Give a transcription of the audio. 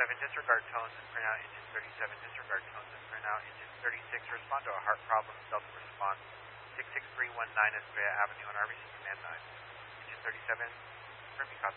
37, disregard tones and print out engine 37, disregard tones and print out engine 36, respond to a heart problem, Delta response 66319 Estrella Avenue on RBC Command 9. Engine 37, confirm you copy.